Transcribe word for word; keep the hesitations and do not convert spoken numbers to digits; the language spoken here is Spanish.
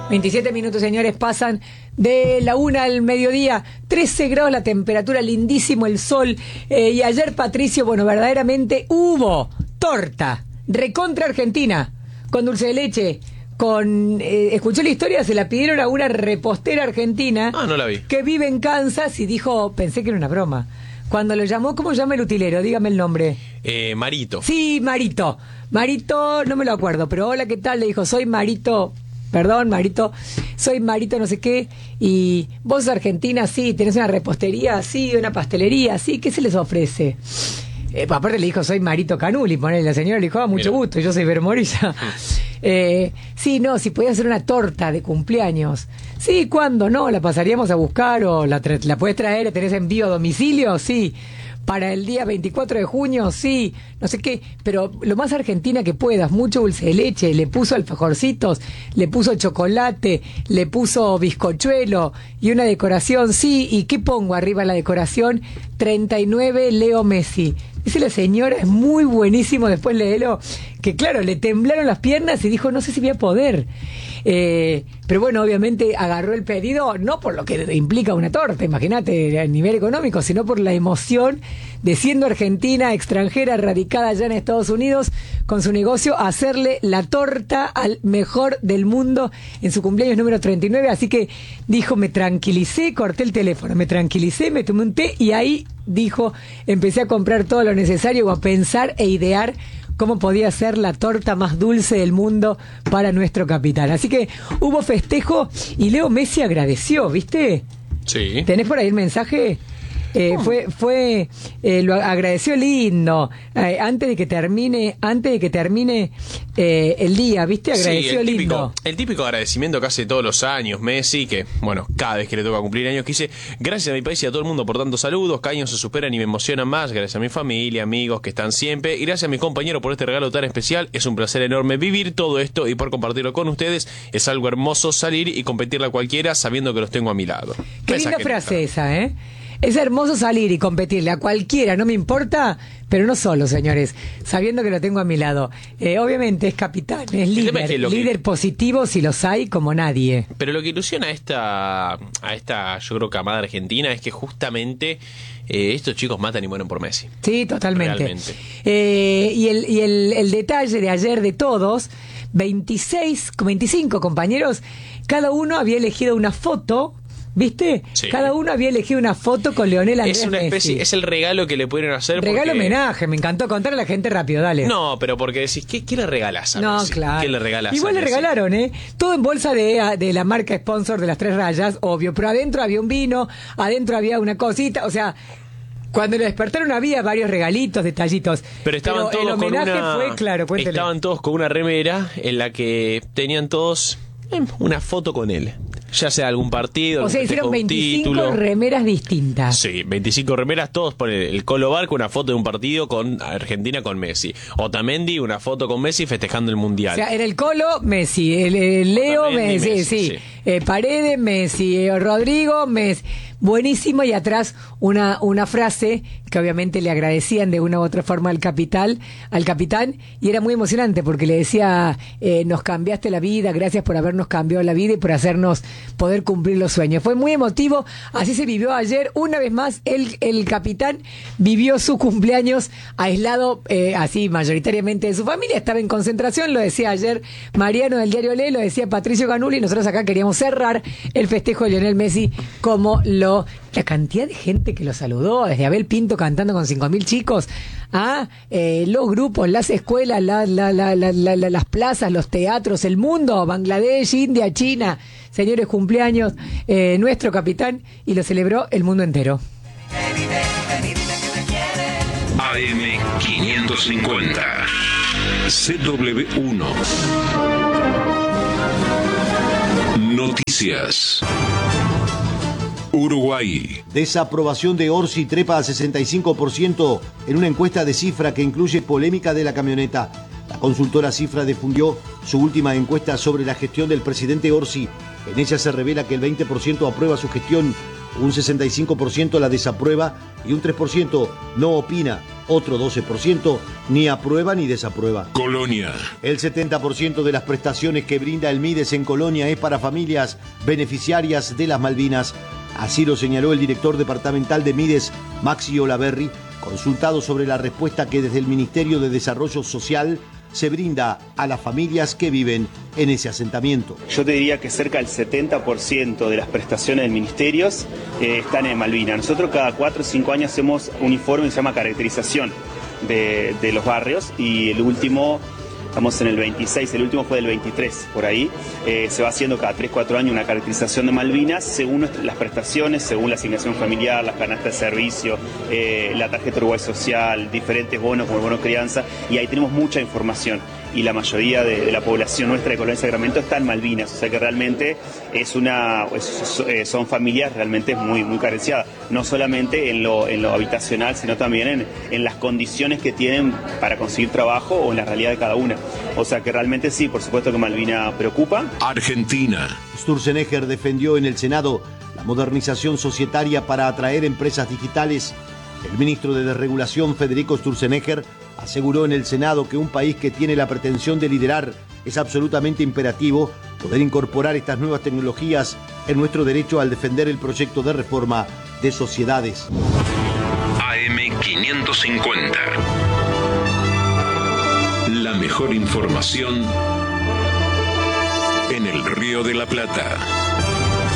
veintisiete minutos, señores, pasan de la una al mediodía, trece grados la temperatura, lindísimo el sol. Eh, y ayer, Patricio, bueno, verdaderamente hubo torta, recontra Argentina, con dulce de leche, con... Eh, escuchó la historia, se la pidieron a una repostera argentina. Ah, no la vi. Que vive en Kansas y dijo, pensé que era una broma. Cuando lo llamó, ¿cómo llama el utilero? Dígame el nombre. Eh, Marito. Sí, Marito. Marito, no me lo acuerdo, pero hola, ¿qué tal? Le dijo, soy Marito... Perdón, Marito, soy Marito no sé qué, y vos sos argentina, sí, tenés una repostería, sí, una pastelería, sí, ¿qué se les ofrece? Eh, pues aparte le dijo, soy Marito Canuli, ponele, la señora le dijo, ah, mucho Mira. gusto, yo soy Vermorilla. eh, sí, no, si podía hacer una torta de cumpleaños. Sí, ¿cuándo? No, la pasaríamos a buscar, o la, tra- la podés traer, tenés envío a domicilio, sí. Para el día veinticuatro de junio, sí, no sé qué, pero lo más argentina que puedas, mucho dulce de leche, le puso alfajorcitos, le puso chocolate, le puso bizcochuelo y una decoración, sí, ¿y qué pongo arriba en la decoración? treinta y nueve Leo Messi. Dice la señora, es muy buenísimo, después léelo, que claro, le temblaron las piernas y dijo, no sé si voy a poder. Eh, pero bueno, obviamente agarró el pedido, no por lo que implica una torta, imagínate, a nivel económico, sino por la emoción de, siendo argentina, extranjera, radicada allá en Estados Unidos, con su negocio, hacerle la torta al mejor del mundo en su cumpleaños número treinta y nueve. Así que dijo, me tranquilicé, corté el teléfono, me tranquilicé, me tomé un té y ahí, dijo, empecé a comprar todo lo necesario o a pensar e idear cómo podía ser la torta más dulce del mundo para nuestro capitán. Así que hubo festejo y Leo Messi agradeció, ¿viste? Sí. ¿Tenés por ahí el mensaje? Eh, oh. Fue, fue, eh, lo agradeció lindo, eh, antes de que termine, antes de que termine eh, el día, ¿viste? Agradeció sí, el típico, lindo. El típico agradecimiento que hace todos los años Messi, que, bueno, cada vez que le toca cumplir años, que dice, gracias a mi país y a todo el mundo por tantos saludos, que años se superan y me emocionan más, gracias a mi familia, amigos que están siempre, y gracias a mis compañeros por este regalo tan especial, es un placer enorme vivir todo esto y por compartirlo con ustedes, es algo hermoso salir y competirle a cualquiera sabiendo que los tengo a mi lado. Qué linda frase esa, ¿eh? Es hermoso salir y competirle a cualquiera, no me importa, pero no solo, señores, sabiendo que lo tengo a mi lado. Eh, obviamente es capitán, es líder, es que líder que... positivo si los hay como nadie. Pero lo que ilusiona a esta, a esta, yo creo, camada argentina es que justamente eh, estos chicos matan y mueren por Messi. Sí, totalmente. Eh, y el, y el, el detalle de ayer de todos, veintiséis, veinticinco compañeros, cada uno había elegido una foto. ¿Viste? Sí. Cada uno había elegido una foto con Leonel Andrés Es una especie, Messi. Es el regalo que le pudieron hacer. Regalo porque... homenaje, me encantó contar a la gente rápido, dale. No, pero porque decís, ¿qué, qué le regalás a No, Messi? claro. ¿Qué le regalás Igual a le Messi? regalaron, ¿eh? Todo en bolsa de, de la marca sponsor de las tres rayas, obvio, pero adentro había un vino, adentro había una cosita, o sea... Cuando lo despertaron había varios regalitos, detallitos. Pero estaban pero todos el homenaje con una... fue, claro, cuéntele. Estaban todos con una remera en la que tenían todos eh, una foto con él. Ya sea algún partido, o sea, hicieron veinticinco título. remeras distintas. Sí, veinticinco remeras, todos por el, el Colo Barco, una foto de un partido con Argentina con Messi. Otamendi, una foto con Messi festejando el Mundial. O sea, era el Colo, Messi, el, el Leo, Otamendi, Messi, Messi, sí. sí. Eh, Paredes, Messi, eh, Rodrigo, Messi. Buenísimo, y atrás una, una frase que obviamente le agradecían de una u otra forma al capitán, al capitán, y era muy emocionante porque le decía, eh, nos cambiaste la vida, gracias por habernos cambiado la vida y por hacernos poder cumplir los sueños. Fue muy emotivo, así se vivió ayer. Una vez más, el, el capitán vivió su cumpleaños aislado, eh, así mayoritariamente de su familia, estaba en concentración, lo decía ayer Mariano del diario Le, lo decía Patricio Canuli, y nosotros acá queríamos cerrar el festejo de Lionel Messi como lo... La cantidad de gente que lo saludó, desde Abel Pinto cantando con cinco mil chicos, a eh, los grupos, las escuelas, la, la, la, la, la, las plazas, los teatros, el mundo, Bangladesh, India, China, señores, cumpleaños, eh, nuestro capitán, y lo celebró el mundo entero. A M quinientos cincuenta C W uno Noticias. Uruguay. Desaprobación de Orsi trepa a sesenta y cinco por ciento en una encuesta de Cifra que incluye polémica de la camioneta. La consultora Cifra difundió su última encuesta sobre la gestión del presidente Orsi. En ella se revela que el veinte por ciento aprueba su gestión, un sesenta y cinco por ciento la desaprueba y un tres por ciento no opina. Otro doce por ciento ni aprueba ni desaprueba. Colonia. El setenta por ciento de las prestaciones que brinda el Mides en Colonia es para familias beneficiarias de las Malvinas. Así lo señaló el director departamental de Mides, Maxi Olaverri, consultado sobre la respuesta que desde el Ministerio de Desarrollo Social se brinda a las familias que viven en ese asentamiento. Yo te diría que cerca del setenta por ciento de las prestaciones del Ministerio eh, están en Malvinas. Nosotros cada cuatro o cinco años hacemos un informe que se llama caracterización de, de los barrios, y el último, estamos en el veintiséis, el último fue del veintitrés, por ahí. Eh, se va haciendo cada tres cuatro años una caracterización de Malvinas según las prestaciones, según la asignación familiar, las canastas de servicio, eh, la tarjeta Uruguay Social, diferentes bonos como el bono crianza, y ahí tenemos mucha información. Y la mayoría de, de la población nuestra de Colonia de Sacramento está en Malvinas, o sea que realmente es una, es, son familias realmente muy, muy carenciadas, no solamente en lo, en lo habitacional, sino también en, en las condiciones que tienen para conseguir trabajo o en la realidad de cada una. O sea que realmente sí, por supuesto que Malvinas preocupa. Argentina. Sturzenegger defendió en el Senado la modernización societaria para atraer empresas digitales. El ministro de Desregulación, Federico Sturzenegger, aseguró en el Senado que un país que tiene la pretensión de liderar es absolutamente imperativo poder incorporar estas nuevas tecnologías en nuestro derecho al defender el proyecto de reforma de sociedades. A M quinientos cincuenta. La mejor información en el Río de la Plata.